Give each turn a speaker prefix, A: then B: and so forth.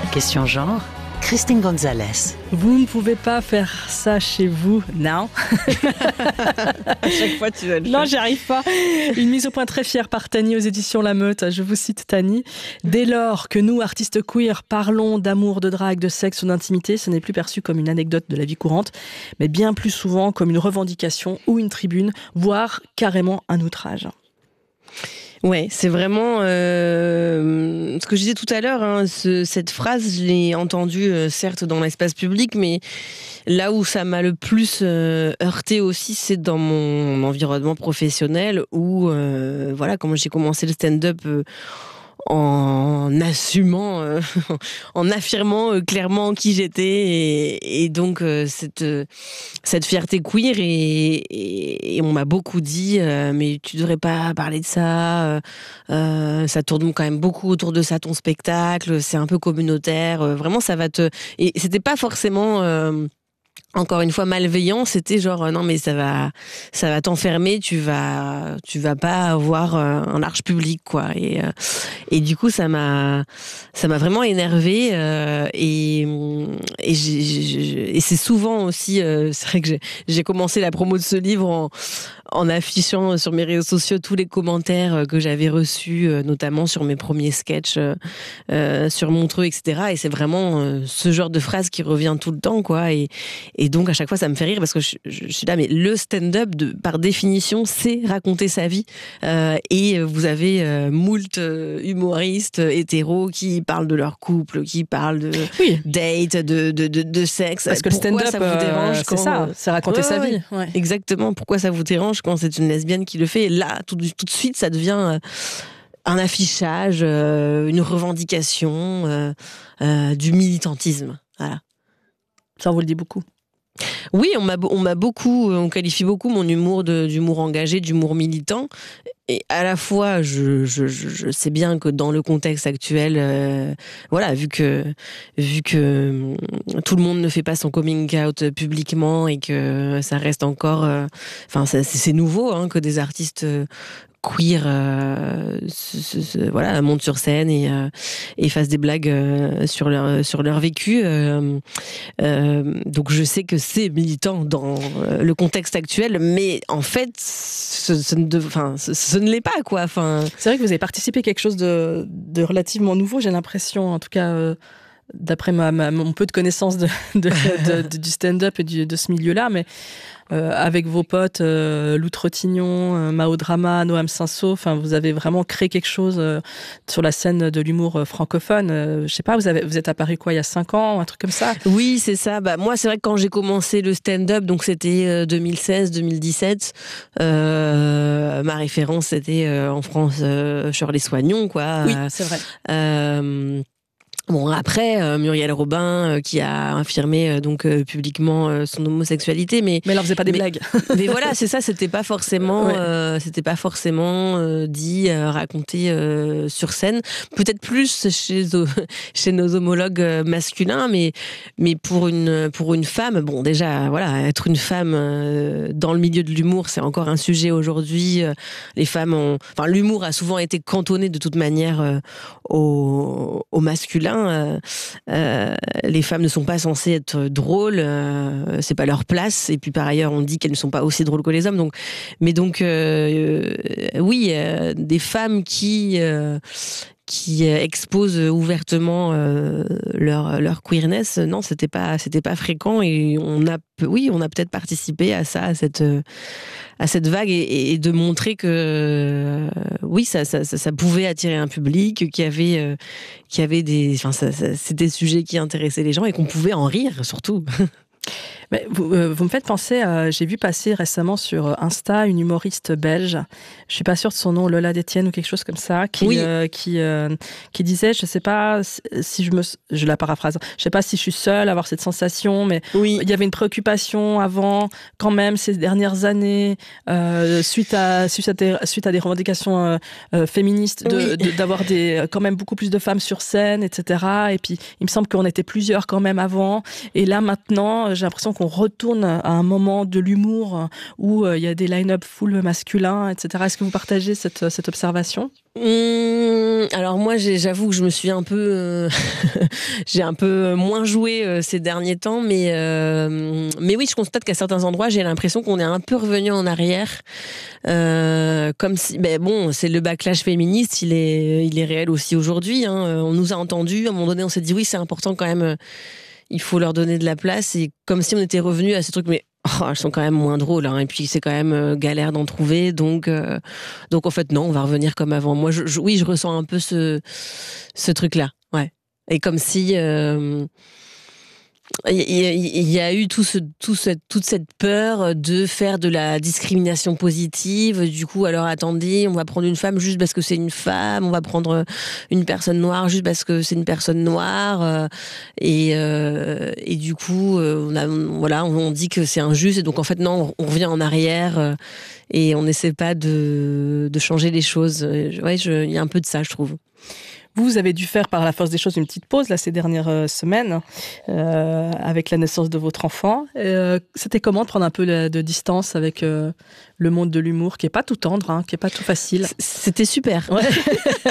A: Question genre, Christine Gonzalez.
B: Vous ne pouvez pas faire ça chez vous, non.
C: À chaque fois, tu vas le
B: Non,
C: faire.
B: j'y arrive pas. Une mise au point très fière par Tani aux éditions La Meute. Je vous cite Tani. Dès lors que nous, artistes queer, parlons d'amour, de drague, de sexe ou d'intimité, ce n'est plus perçu comme une anecdote de la vie courante, mais bien plus souvent comme une revendication ou une tribune, voire carrément un outrage.
C: Ouais, c'est vraiment ce que je disais tout à l'heure. Hein, cette phrase, je l'ai entendue certes dans l'espace public, mais là où ça m'a le plus heurté aussi, c'est dans mon environnement professionnel où, voilà, quand j'ai commencé le stand-up en assumant, en affirmant clairement qui j'étais et donc cette fierté queer et on m'a beaucoup dit mais tu devrais pas parler de ça, ça tourne quand même beaucoup autour de ça ton spectacle, c'est un peu communautaire, vraiment ça va te... Et c'était pas forcément... encore une fois malveillant, c'était genre non mais ça va t'enfermer, tu vas pas avoir un large public quoi et du coup ça m'a vraiment énervée et c'est souvent aussi c'est vrai que j'ai commencé la promo de ce livre en affichant sur mes réseaux sociaux tous les commentaires que j'avais reçus, notamment sur mes premiers sketchs sur Montreux, etc. Et c'est vraiment ce genre de phrase qui revient tout le temps, quoi. Et donc, à chaque fois, ça me fait rire parce que je suis là, mais le stand-up, par définition, c'est raconter sa vie. Et vous avez moult humoristes hétéros qui parlent de leur couple, qui parlent de date, de sexe.
B: Parce que le
C: pourquoi
B: stand-up,
C: ça vous dérange
B: c'est ça, c'est raconter sa vie. Ouais.
C: Exactement. Pourquoi ça vous dérange quand c'est une lesbienne qui le fait? Et là, tout de suite, ça devient un affichage, une revendication, du militantisme. Voilà.
B: Ça, on vous le dit beaucoup.
C: Oui, on qualifie beaucoup mon humour d'humour engagé, d'humour militant. Et à la fois, je sais bien que dans le contexte actuel, voilà, vu que tout le monde ne fait pas son coming out publiquement et que ça reste encore, enfin, c'est nouveau hein, que des artistes queer voilà, montent sur scène et fassent des blagues sur leur vécu. Donc je sais que c'est militant dans le contexte actuel, mais en fait, ce ne l'est pas, quoi. Enfin...
B: C'est vrai que vous avez participé à quelque chose de relativement nouveau, j'ai l'impression, en tout cas... d'après mon peu de connaissance du stand-up et de ce milieu-là, mais avec vos potes, Lou Trottignon, Mao Drama, Noam Cinceau, enfin, vous avez vraiment créé quelque chose sur la scène de l'humour francophone. Je sais pas, vous êtes apparu quoi, il y a 5 ans, un truc comme ça?
C: Oui, c'est ça. Bah, moi, c'est vrai que quand j'ai commencé le stand-up, donc c'était 2016-2017, ma référence, c'était en France, Shirley Soignon, quoi.
B: Oui, c'est vrai.
C: Bon, après, Muriel Robin, qui a affirmé publiquement son homosexualité, mais
B: elle en faisait pas des blagues.
C: Mais voilà, c'est ça, c'était pas forcément, dit, raconté sur scène. Peut-être plus chez nos homologues masculins, mais pour une femme, bon, déjà, voilà, être une femme dans le milieu de l'humour, c'est encore un sujet aujourd'hui. Les femmes l'humour a souvent été cantonné de toute manière au masculin. Les femmes ne sont pas censées être drôles, c'est pas leur place. Et puis par ailleurs, on dit qu'elles ne sont pas aussi drôles que les hommes. Oui, des femmes qui exposent ouvertement leur queerness, non, c'était pas fréquent et on a peut-être participé à ça, à cette vague et de montrer que oui, ça pouvait attirer un public, qu'il y avait c'était des sujets qui intéressaient les gens et qu'on pouvait en rire surtout.
B: Mais vous me faites penser j'ai vu passer récemment sur Insta une humoriste belge, je suis pas sûre de son nom, Lola Détienne ou quelque chose comme ça, qui disait, je sais pas si je la paraphrase, je sais pas si je suis seule à avoir cette sensation, mais il y avait une préoccupation avant, quand même, ces dernières années, suite à des revendications féministes, d'avoir quand même beaucoup plus de femmes sur scène, etc. Et puis, il me semble qu'on était plusieurs quand même avant, et là maintenant, j'ai l'impression qu'on retourne à un moment de l'humour où il y a des line-up full masculins, etc. Est-ce que vous partagez cette observation ?
C: Alors moi, j'avoue que je me suis un peu, j'ai un peu moins joué ces derniers temps, mais oui, je constate qu'à certains endroits, j'ai l'impression qu'on est un peu revenu en arrière, comme si, bon, c'est le backlash féministe, il est réel aussi aujourd'hui. Hein. On nous a entendus, à un moment donné, on s'est dit oui, c'est important quand même, il faut leur donner de la place, et comme si on était revenu à ces trucs, mais elles sont quand même moins drôles, hein, et puis c'est quand même galère d'en trouver, donc en fait non, on va revenir comme avant. Moi, oui, je ressens un peu ce truc-là, ouais. Et comme si il y a eu toute cette peur de faire de la discrimination positive. Du coup, alors attendez, on va prendre une femme juste parce que c'est une femme, on va prendre une personne noire juste parce que c'est une personne noire, et du coup, on dit que c'est injuste, et donc en fait non, on revient en arrière, et on n'essaie pas de changer les choses. Ouais, il y a un peu de ça, je trouve.
B: Vous avez dû faire par la force des choses une petite pause là, ces dernières semaines avec la naissance de votre enfant. C'était comment de prendre un peu de distance avec le monde de l'humour qui est pas tout tendre, hein, qui est pas tout facile ?
C: C'était super.
B: Ouais.